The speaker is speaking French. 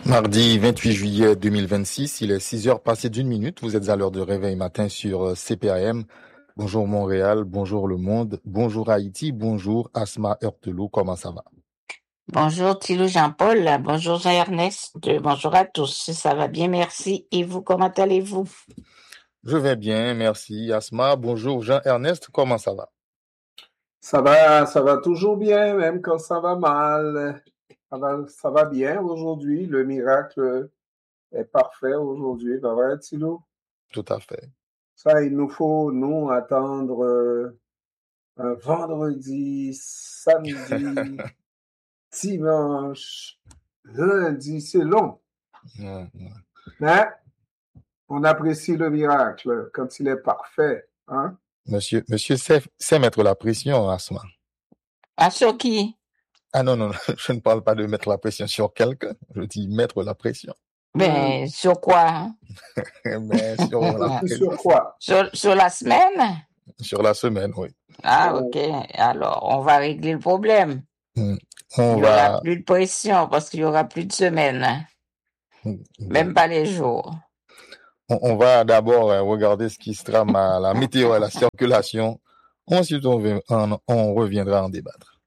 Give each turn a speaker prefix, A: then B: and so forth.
A: Mardi 28 juillet 2026, il est 6 heures passées d'une minute. Vous êtes à l'heure de réveil matin sur CPAM. Bonjour Montréal, bonjour le monde, bonjour Haïti, bonjour Asma Heurtelou, comment ça va?
B: Bonjour Thilo Jean-Paul, bonjour Jean-Ernest, bonjour à tous, ça va bien, merci. Et vous, comment allez-vous?
A: Je vais bien, merci Asma. Bonjour Jean-Ernest, comment ça va?
C: Ça va toujours bien, même quand ça va mal. Ça va bien aujourd'hui. Le miracle est parfait aujourd'hui, pas vrai, Thilo?
A: Tout à fait.
C: Ça, il nous faut, nous, attendre un vendredi, samedi, dimanche, lundi. C'est long, mais on apprécie le miracle quand il est parfait, hein?
A: Monsieur sait mettre la pression, Asma.
B: Ah, sur qui?
A: Ah non, non, je ne parle pas de mettre la pression sur quelqu'un, je dis mettre la pression.
B: Ben, sur quoi?
A: Mais sur la
C: Sur quoi?
B: Sur la semaine?
A: Sur la semaine, oui.
B: Ah, ok. Alors, on va régler le problème.
A: On
B: Il n'y
A: va...
B: aura plus de pression parce qu'il n'y aura plus de semaine. Même pas les jours.
A: On va d'abord regarder ce qui sera la météo et la circulation. Ensuite, on reviendra en débattre.